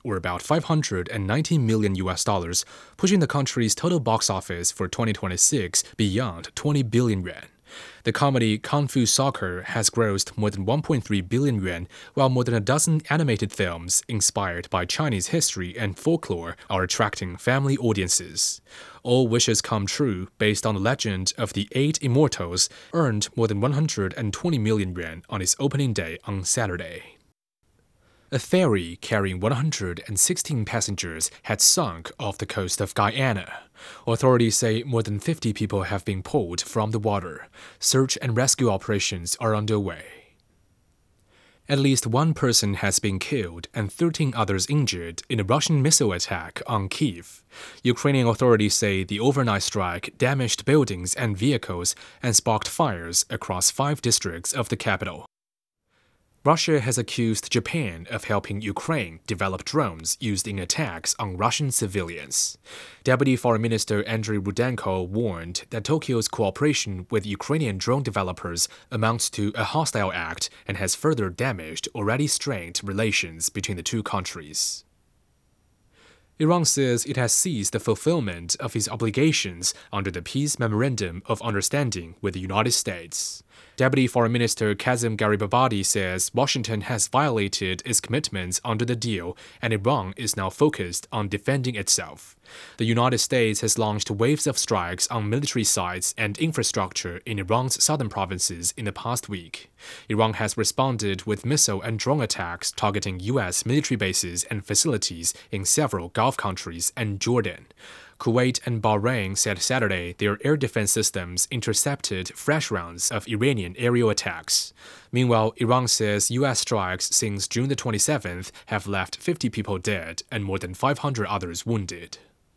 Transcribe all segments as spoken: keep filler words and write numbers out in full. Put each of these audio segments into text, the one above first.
or about five hundred ninety million U S dollars, pushing the country's total box office for twenty twenty-six beyond twenty billion yuan. The comedy Kung Fu Soccer has grossed more than one point three billion yuan, while more than a dozen animated films inspired by Chinese history and folklore are attracting family audiences. All Wishes Come True, based on the legend of the Eight Immortals, earned more than one hundred twenty million yuan on its opening day on Saturday. A ferry carrying one hundred sixteen passengers had sunk off the coast of Guyana. Authorities say more than fifty people have been pulled from the water. Search and rescue operations are underway. At least one person has been killed and thirteen others injured in a Russian missile attack on Kyiv. Ukrainian authorities say the overnight strike damaged buildings and vehicles and sparked fires across five districts of the capital. Russia has accused Japan of helping Ukraine develop drones used in attacks on Russian civilians. Deputy Foreign Minister Andriy Rudenko warned that Tokyo's cooperation with Ukrainian drone developers amounts to a hostile act and has further damaged already strained relations between the two countries. Iran says it has ceased the fulfillment of its obligations under the Peace Memorandum of Understanding with the United States. Deputy Foreign Minister Kazem Garibabadi says Washington has violated its commitments under the deal, and Iran is now focused on defending itself. The United States has launched waves of strikes on military sites and infrastructure in Iran's southern provinces in the past week. Iran has responded with missile and drone attacks targeting U S military bases and facilities in several Gulf countries and Jordan. Kuwait and Bahrain said Saturday their air defense systems intercepted fresh rounds of Iranian aerial attacks. Meanwhile, Iran says U S strikes since June the twenty-seventh have left fifty people dead and more than five hundred others wounded.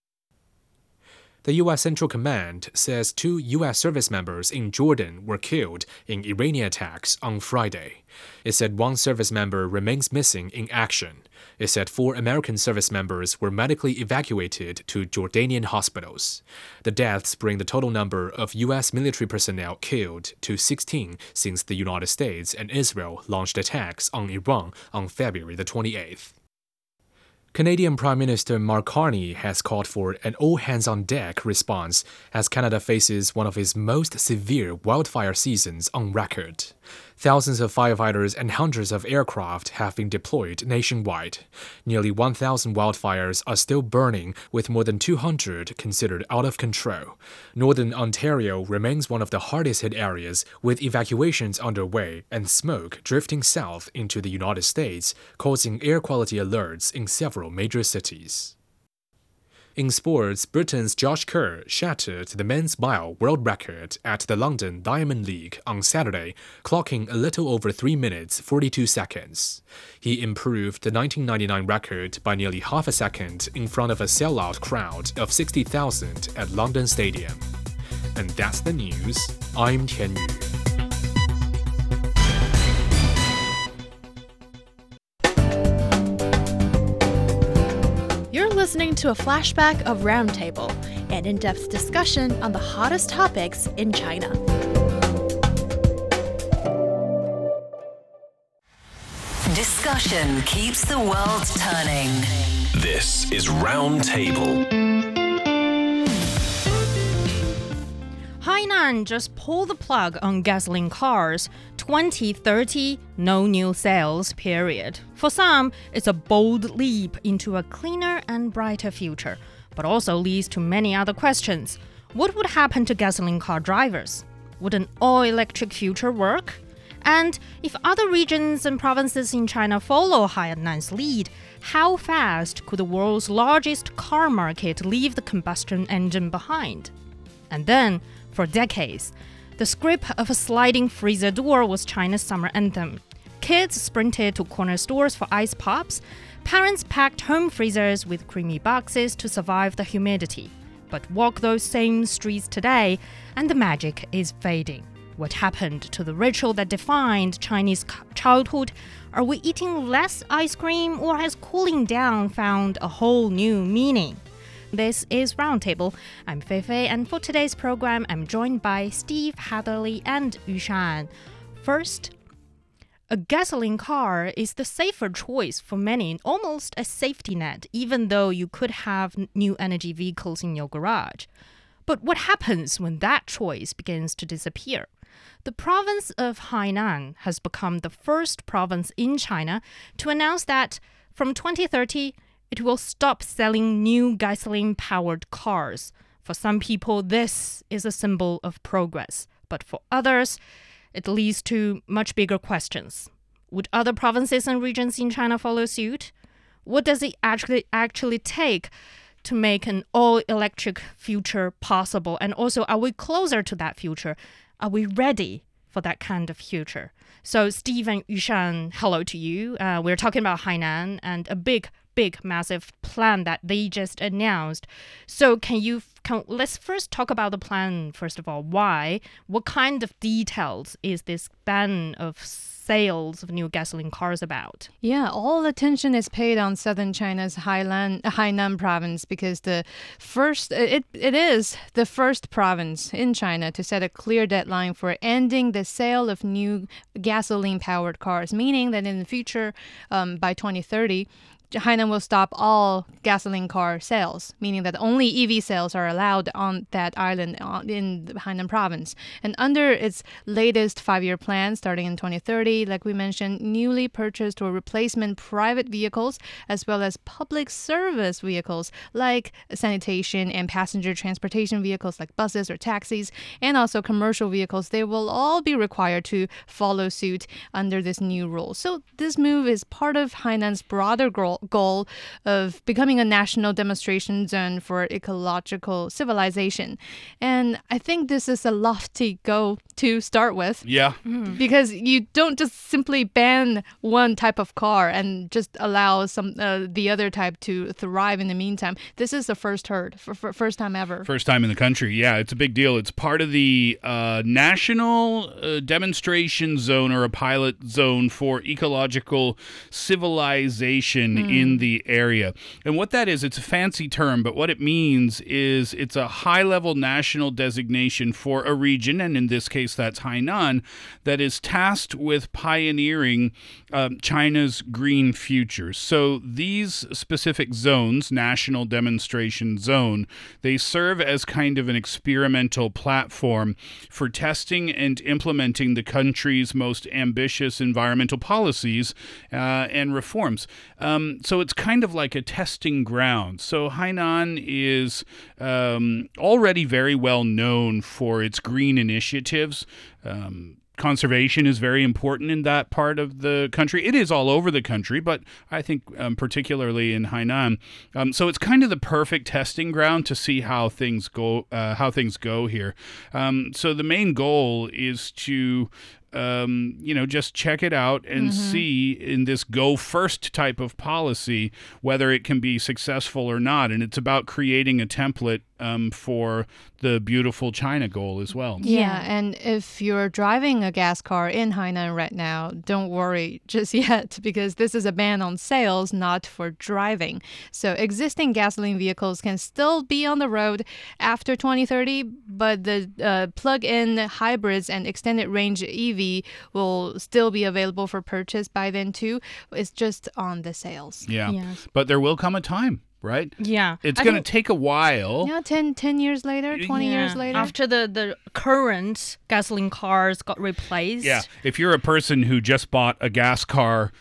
The U S Central Command says two U S service members in Jordan were killed in Iranian attacks on Friday. It said one service member remains missing in action. It said four American service members were medically evacuated to Jordanian hospitals. The deaths bring the total number of U S military personnel killed to sixteen since the United States and Israel launched attacks on Iran on February the twenty-eighth. Canadian Prime Minister Mark Carney has called for an all-hands-on-deck response as Canada faces one of its most severe wildfire seasons on record. Thousands of firefighters and hundreds of aircraft have been deployed nationwide. Nearly one thousand wildfires are still burning, with more than two hundred considered out of control. Northern Ontario remains one of the hardest-hit areas, with evacuations underway and smoke drifting south into the United States, causing air quality alerts in several major cities. In sports, Britain's Josh Kerr shattered the men's mile world record at the London Diamond League on Saturday, clocking a little over three minutes forty-two seconds. He improved the nineteen ninety-nine record by nearly half a second in front of a sellout crowd of sixty thousand at London Stadium. And that's the news. I'm Tian Yu. Listening to a flashback of Roundtable, an in-depth discussion on the hottest topics in China. Discussion keeps the world turning. This is Roundtable. Hainan just pulled the plug on gasoline cars. twenty thirty, no new sales, period. For some, it's a bold leap into a cleaner and brighter future, but also leads to many other questions. What would happen to gasoline car drivers? Would an all-electric future work? And if other regions and provinces in China follow Hainan's lead, how fast could the world's largest car market leave the combustion engine behind? And then, for decades, the script of a sliding freezer door was China's summer anthem. Kids sprinted to corner stores for ice pops. Parents packed home freezers with creamy boxes to survive the humidity. But walk those same streets today, and the magic is fading. What happened to the ritual that defined Chinese childhood? Are we eating less ice cream, or has cooling down found a whole new meaning? This is Roundtable. I'm Fei Fei, and for today's program, I'm joined by Steve Hatherley and Yu Shan. First, a gasoline car is the safer choice for many, almost a safety net, even though you could have new energy vehicles in your garage. But what happens when that choice begins to disappear? The province of Hainan has become the first province in China to announce that from twenty thirty, it will stop selling new gasoline-powered cars. For some people, this is a symbol of progress, but for others, it leads to much bigger questions. Would other provinces and regions in China follow suit? What does it actually actually take to make an all-electric future possible? And also, are we closer to that future? Are we ready for that kind of future? So, Steve and Yushan, hello to you. Uh, we're talking about Hainan and a big, big, massive plan that they just announced. So, can you can, let's first talk about the plan, first of all. Why? What kind of details is this ban of sales of new gasoline cars about? Yeah, all attention is paid on southern China's Hainan, Hainan province because the first it it is the first province in China to set a clear deadline for ending the sale of new gasoline-powered cars, meaning that in the future, um, by twenty thirty, Hainan will stop all gasoline car sales, meaning that only E V sales are allowed on that island in the Hainan province. And under its latest five-year plan, starting in twenty thirty, like we mentioned, newly purchased or replacement private vehicles, as well as public service vehicles like sanitation and passenger transportation vehicles like buses or taxis, and also commercial vehicles, they will all be required to follow suit under this new rule. So this move is part of Hainan's broader goal goal of becoming a national demonstration zone for ecological civilization. And I think this is a lofty goal to start with. Yeah. Mm. Because you don't just simply ban one type of car and just allow some uh, the other type to thrive in the meantime. This is the first heard, for, for first time ever. First time in the country. Yeah, it's a big deal. It's part of the uh, national uh, demonstration zone or a pilot zone for ecological civilization mm. in the area. And what that is, it's a fancy term, but what it means is it's a high-level national designation for a region, and in this case that's Hainan, that is tasked with pioneering um, China's green future. So these specific zones, National Demonstration Zone, they serve as kind of an experimental platform for testing and implementing the country's most ambitious environmental policies uh, and reforms. Um, so it's kind of like a testing ground. So Hainan is um, already very well known for its green initiatives. Um, Conservation is very important in that part of the country. It is all over the country, but I think um, particularly in Hainan. Um, so it's kind of the perfect testing ground to see how things go. Uh, how things go here. Um, so the main goal is to Um, you know, just check it out and mm-hmm. see in this go first type of policy whether it can be successful or not. And it's about creating a template um, for the beautiful China goal as well. Yeah, yeah, and if you're driving a gas car in Hainan right now, don't worry just yet because this is a ban on sales, not for driving. So existing gasoline vehicles can still be on the road after twenty thirty, but the uh, plug-in hybrids and extended range E V will still be available for purchase by then too. It's just on the sales. Yeah, yes. But there will come a time, right? Yeah. It's going to take a while. Yeah, ten, ten years later, twenty yeah. years later. After the, the current gasoline cars got replaced. Yeah, if you're a person who just bought a gas car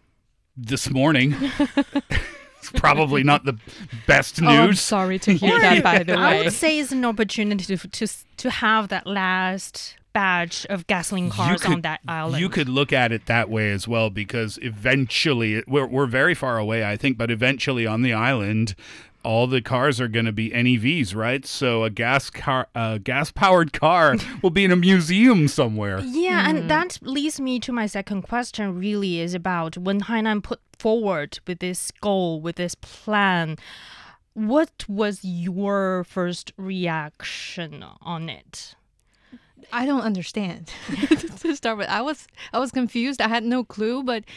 this morning... It's probably not the best news. Oh, I'm sorry to hear that, by the way. I would say it's an opportunity to to, to have that last batch of gasoline cars could, on that island. You could look at it that way as well, because eventually, we're, we're very far away, I think, but eventually on the island, all the cars are going to be N E Vs, right? So a gas car, a gas-powered car will be in a museum somewhere. Yeah, mm. and that leads me to my second question, really, is about when Hainan put forward with this goal, with this plan, what was your first reaction on it? I don't understand. To start with, I was I was confused. I had no clue, but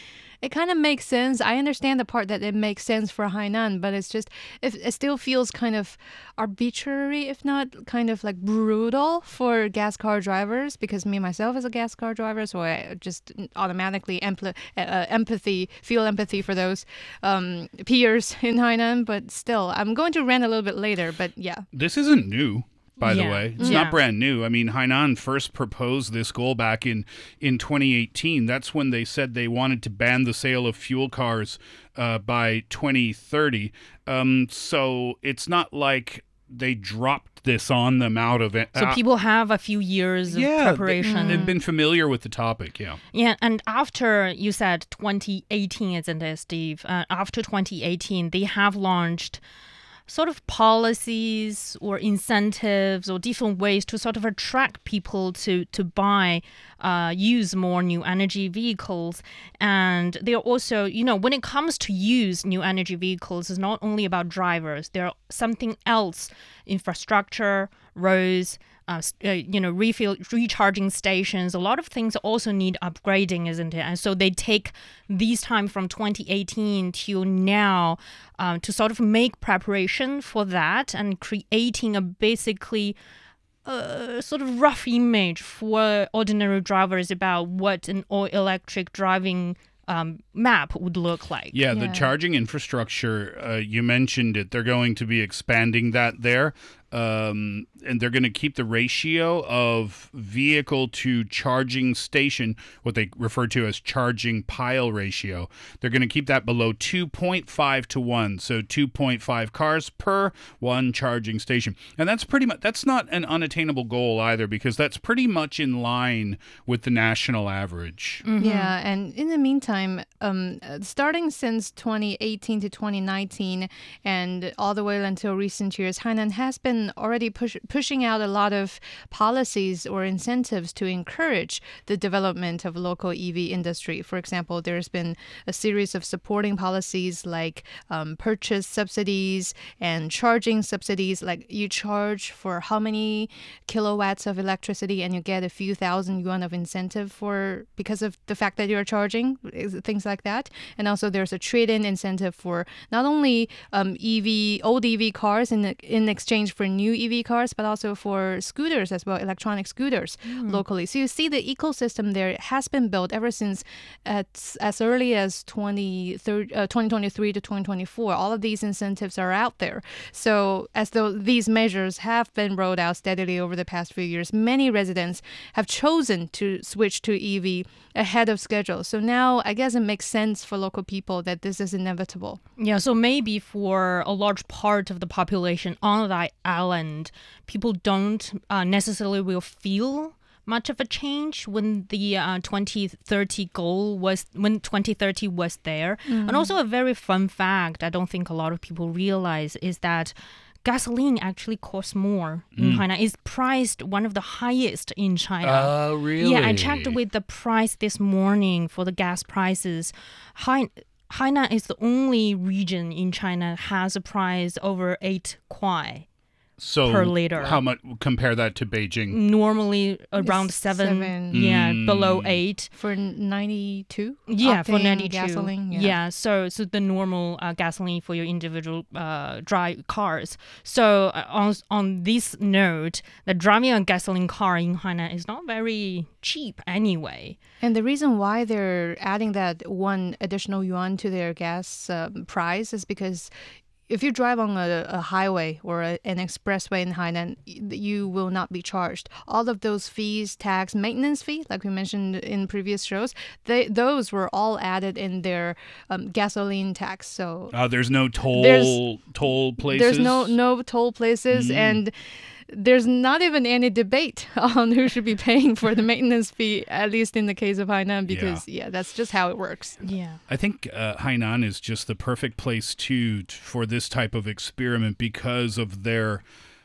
it kind of makes sense. I understand the part that it makes sense for Hainan, but it's just it, it still feels kind of arbitrary, if not kind of like brutal for gas car drivers, because me myself is a gas car driver, so I just automatically empl- uh, empathy feel empathy for those um, peers in Hainan. But still, I'm going to rant a little bit later. But yeah, this isn't new. By the Yeah. way, it's Yeah. not brand new. I mean, Hainan first proposed this goal back in, in twenty eighteen. That's when they said they wanted to ban the sale of fuel cars uh, by twenty thirty. Um, so it's not like they dropped this on them out of it. So uh, people have a few years of yeah, preparation. They, they've been familiar with the topic, yeah. Yeah, and after you said twenty eighteen, isn't it, Steve? Uh, after twenty eighteen, they have launched sort of policies or incentives or different ways to sort of attract people to to buy, uh, use more new energy vehicles. And they're also, you know, when it comes to use new energy vehicles, it's not only about drivers. There are something else, infrastructure, roads, Uh, uh, you know, refill, recharging stations. A lot of things also need upgrading, isn't it? And so they take these time from twenty eighteen till now um, to sort of make preparation for that and creating a basically uh, sort of rough image for ordinary drivers about what an all-electric driving um, map would look like. Yeah, the Yeah. charging infrastructure, uh, you mentioned it. They're going to be expanding that there. Um, and they're going to keep the ratio of vehicle to charging station, what they refer to as charging pile ratio. They're going to keep that below two point five to one. So two point five cars per one charging station. And that's pretty much, that's not an unattainable goal either, because that's pretty much in line with the national average. Yeah, and in the meantime, um, uh, starting since twenty eighteen to twenty nineteen and all the way until recent years, Hainan has been already push, pushing out a lot of policies or incentives to encourage the development of local E V industry. For example, there's been a series of supporting policies like um, purchase subsidies and charging subsidies, like you charge for how many kilowatts of electricity and you get a few thousand yuan of incentive for because of the fact that you're charging, things like that. And also there's a trade-in incentive for not only um, E V, old E V cars in, in exchange for new E V cars, but also for scooters as well, electronic scooters locally. So you see the ecosystem there has been built ever since at, as early as twenty twenty-three to twenty twenty-four. All of these incentives are out there. So as though these measures have been rolled out steadily over the past few years, many residents have chosen to switch to E V ahead of schedule. So now I guess it makes sense for local people that this is inevitable. Yeah, so maybe for a large part of the population on that island, people don't uh, necessarily will feel much of a change when the uh, twenty thirty goal was, when twenty thirty was there. And also a very fun fact I don't think a lot of people realize is that gasoline actually costs more in China. It's priced one of the highest in China. Oh, really? Yeah, I checked with the price this morning for the gas prices. Hai- Hainan is the only region in China has a price over eight kuai. So Per liter. how much, compare that to Beijing? Normally around seven, seven. yeah, below eight. For ninety-two? Yeah, for octane ninety-two. gasoline. Yeah. so so the normal uh, gasoline for your individual uh, dry cars. So uh, on on this note, the driving a gasoline car in Hainan is not very cheap anyway. And the reason why they're adding that one additional yuan to their gas um, price is because if you drive on a, a highway or a, an expressway in Hainan, y- you will not be charged. All of those fees, tax, maintenance fee, like we mentioned in previous shows, they, those were all added in their um, gasoline tax. So Uh, there's no toll There's- toll places. there's no no toll places, and there's not even any debate on who should be paying for the maintenance fee, at least in the case of Hainan, because yeah, that's just how it works. Yeah. I think uh, Hainan is just the perfect place to t- for this type of experiment because of their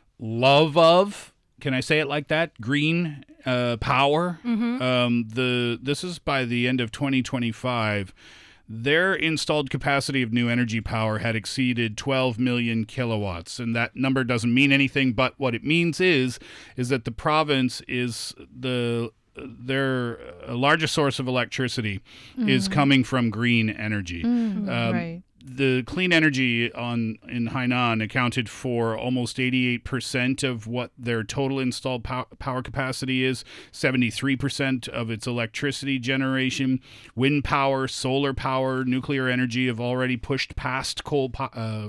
love of, can I say it like that, green uh, power. Um, the this is by the end of twenty twenty-five. Their installed capacity of new energy power had exceeded twelve million kilowatts, and that number doesn't mean anything. But what it means is, is that the province is the their uh, largest source of electricity is coming from green energy. Um, right. The clean energy on in Hainan accounted for almost eighty-eight percent of what their total installed pow- power capacity is, seventy-three percent of its electricity generation. Wind power, solar power, nuclear energy have already pushed past coal po- uh,